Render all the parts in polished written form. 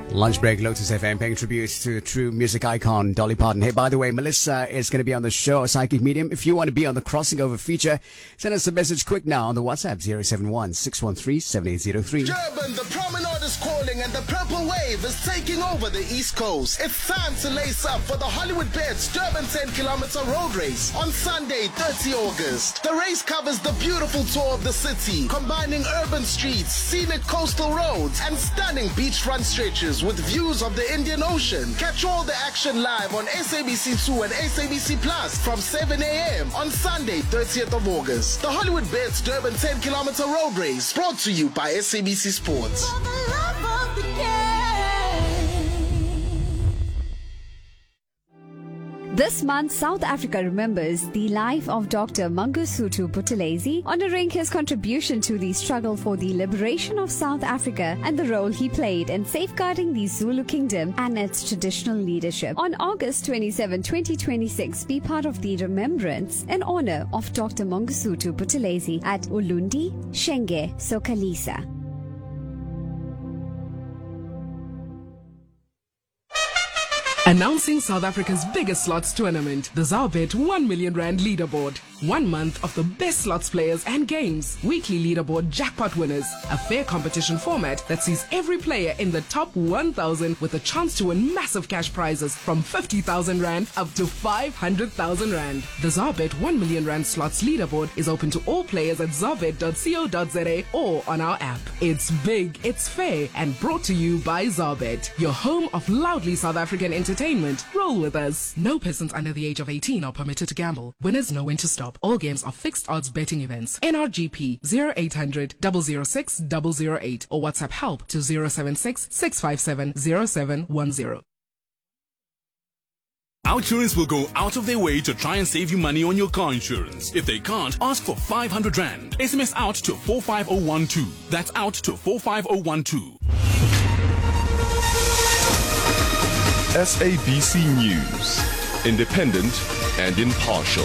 Lunch break, Lotus FM, paying tribute to true music icon Dolly Parton. Hey, by the way, Melissa is going to be on the show, Psychic Medium. If you want to be on the Crossing Over feature, send us a message quick now on the WhatsApp 071-613-7803. Durban, the promenade is calling and the purple wave is taking over the East Coast. It's time to lace up for the Hollywood Bets Durban 10-kilometer road race on Sunday, 30 August. The race covers the beautiful tour of the city, combining urban streets, scenic coastal roads, and stunning beachfront stretches with views of the Indian Ocean. Catch all the action live on SABC2 and SABC Plus from 7 a.m. on Sunday, 30th of August. The Hollywood Bets Durban 10-kilometer road race brought to you by SABC Sports. This month, South Africa remembers the life of Dr. Mangosuthu Buthelezi, honoring his contribution to the struggle for the liberation of South Africa and the role he played in safeguarding the Zulu kingdom and its traditional leadership. On August 27, 2026, be part of the remembrance in honor of Dr. Mangosuthu Buthelezi at Ulundi, Shenge, Sokalisa. Announcing South Africa's biggest slots tournament, the ZARBET 1 million rand leaderboard. 1 month of the best slots players and games. Weekly leaderboard jackpot winners. A fair competition format that sees every player in the top 1,000 with a chance to win massive cash prizes from 50,000 rand up to 500,000 rand. The ZARBET 1 million rand slots leaderboard is open to all players at zarbet.co.za or on our app. It's big, it's fair, and brought to you by ZARBET, your home of loudly South African entertainment. Roll with us. No persons under the age of 18 are permitted to gamble. Winners know when to stop. All games are fixed odds betting events. NRGP 0800 006 008 or WhatsApp help to 076 657 0710. Outsurance will go out of their way to try and save you money on your car insurance. If they can't, ask for 500 rand. SMS out to 45012. That's out to 45012. SABC News, independent and impartial.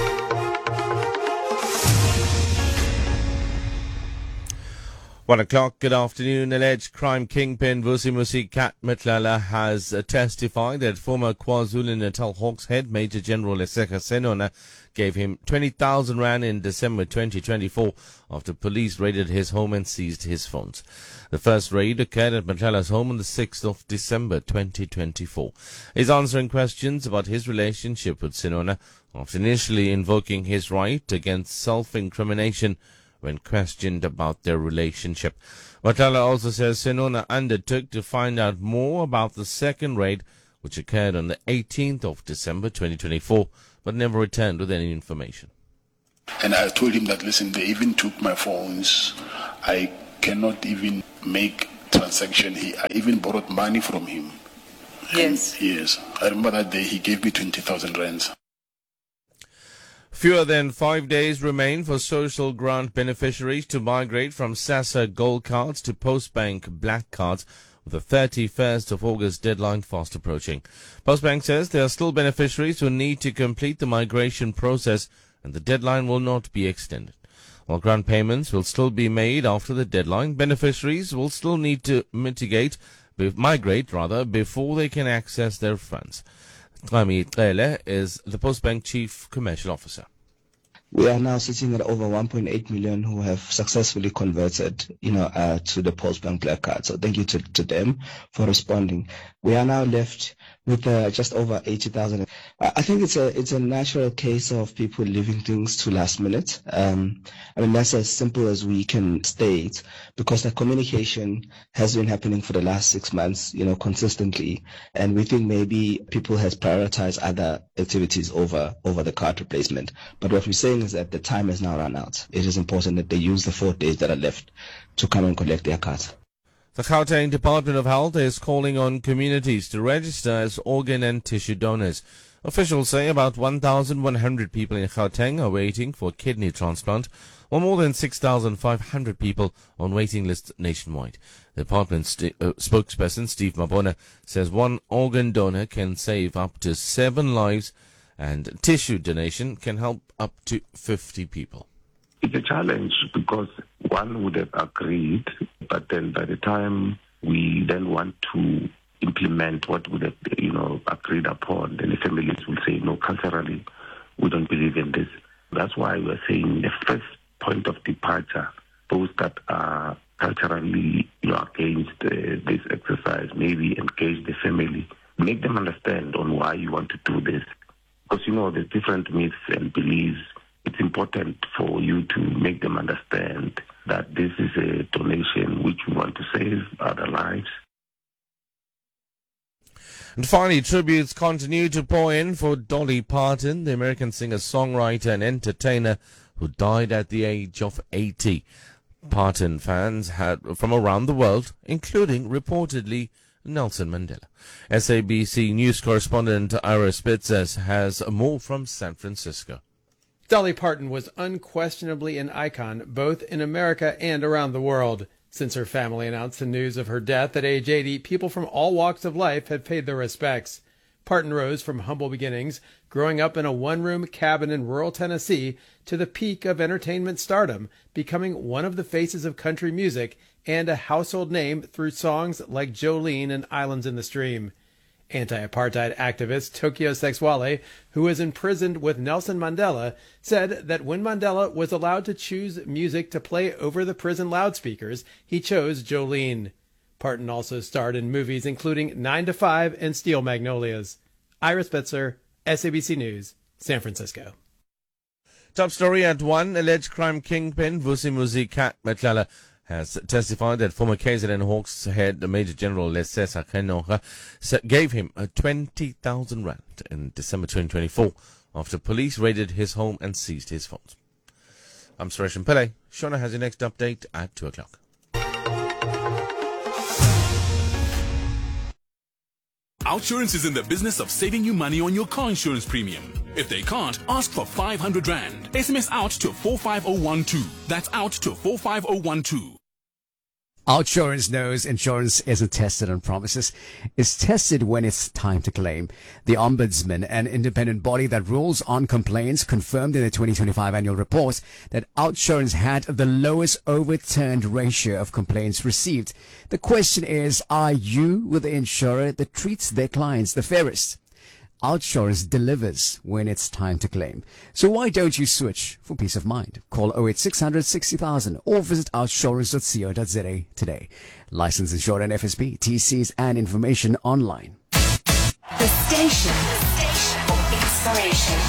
£1:00, good afternoon. Alleged crime kingpin Vusimusi Kat Matlala has testified that former KwaZulu-Natal Hawks head Major General Leseka Senona gave him 20,000 rand in December 2024 after police raided his home and seized his phones. The first raid occurred at Matlala's home on the 6th of December 2024. He's answering questions about his relationship with Senona after initially invoking his right against self-incrimination when questioned about their relationship. Matlala also says Senona undertook to find out more about the second raid, which occurred on the 18th of December 2024, but never returned with any information. And I told him that, listen, they even took my phones. I cannot even make transaction. I even borrowed money from him. Yes. And yes. I remember that day he gave me 20,000 rands. Fewer than 5 days remain for social grant beneficiaries to migrate from SASSA Gold Cards to Postbank Black Cards, with the 31st of August deadline fast approaching. Postbank says there are still beneficiaries who need to complete the migration process and the deadline will not be extended. While grant payments will still be made after the deadline, beneficiaries will still need to migrate before they can access their funds. Kami Qele is the Postbank Chief Commercial Officer. We are now sitting at over 1.8 million who have successfully converted, to the Postbank Black Card. So thank you to them for responding. We are now left with just over 80,000. I think it's a natural case of people leaving things to last minute. That's as simple as we can state, because the communication has been happening for the last 6 months, consistently. And we think maybe people has prioritized other activities over the card replacement. But what we're saying is that the time has now run out. It is important that they use the 4 days that are left to come and collect their cards. The Gauteng Department of Health is calling on communities to register as organ and tissue donors. Officials say about 1,100 people in Gauteng are waiting for kidney transplant, while more than 6,500 people on waiting lists nationwide. The department's spokesperson, Steve Mabona, says one organ donor can save up to 7 lives and tissue donation can help up to 50 people. It's a challenge because one would have agreed, but then by the time we then want to implement what we have, agreed upon, then the families will say, no, culturally, we don't believe in this. That's why we're saying the first point of departure, those that are culturally against this exercise, maybe engage the family, make them understand on why you want to do this. Because, there's different myths and beliefs. It's important for you to make them understand that this is a donation which we want to save other lives. And finally, tributes continue to pour in for Dolly Parton, the American singer, songwriter and entertainer who died at the age of 80. Parton fans had from around the world, including reportedly Nelson Mandela. SABC News correspondent Ira Spitzer has more from San Francisco. Dolly Parton was unquestionably an icon both in America and around the world. Since her family announced the news of her death at age 80, people from all walks of life have paid their respects. Parton rose from humble beginnings, growing up in a one-room cabin in rural Tennessee, to the peak of entertainment stardom, becoming one of the faces of country music and a household name through songs like Jolene and Islands in the Stream. Anti-apartheid activist Tokyo Sexwale, who was imprisoned with Nelson Mandela, said that when Mandela was allowed to choose music to play over the prison loudspeakers, he chose Jolene. Parton also starred in movies including 9 to 5 and Steel Magnolias. Ira Spitzer, SABC News, San Francisco. Top story at 1. Alleged crime kingpin Vusimuzi Kat Matlala has testified that former KZN Hawks head Major General Lesesa Kenoha gave him 20,000 rand in December 2024 after police raided his home and seized his phones. I'm Suresh Pillay. Shona has your next update at 2 o'clock. Outsurance is in the business of saving you money on your car insurance premium. If they can't, ask for 500 rand. SMS out to 45012. That's out to 45012. Outsurance knows insurance isn't tested on promises. It's tested when it's time to claim. The Ombudsman, an independent body that rules on complaints, confirmed in the 2025 annual report that Outsurance had the lowest overturned ratio of complaints received. The question is, are you with the insurer that treats their clients the fairest? Outsurance delivers when it's time to claim. So why don't you switch for peace of mind? Call 08600 60,000 or visit outsurance.co.za today. Licensed insured and FSP, TCs and information online. The station for inspiration.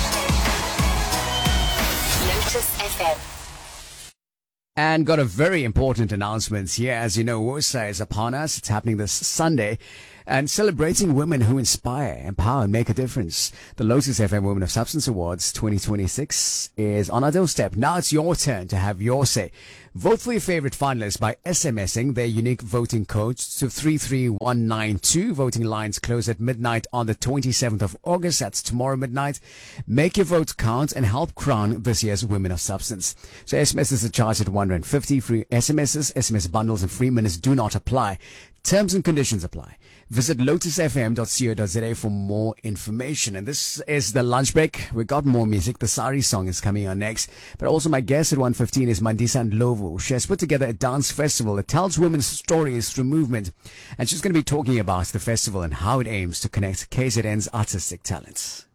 Lotus FM. And got a very important announcement here. As you know, WOSA is upon us. It's happening this Sunday. And celebrating women who inspire, empower, and make a difference. The Lotus FM Women of Substance Awards 2026 is on our doorstep. Now it's your turn to have your say. Vote for your favorite finalists by SMSing their unique voting code to 33192. Voting lines close at midnight on the 27th of August. That's tomorrow midnight. Make your vote count and help crown this year's Women of Substance. So SMSs are charged at 150. Free SMSs, SMS bundles, and free minutes do not apply. Terms and conditions apply. Visit lotusfm.co.za for more information. And this is the lunch break. We got more music. The Sari song is coming on next. But also my guest at 1:15 is Mandisa Ndlovu. She has put together a dance festival that tells women's stories through movement. And she's going to be talking about the festival and how it aims to connect KZN's artistic talents.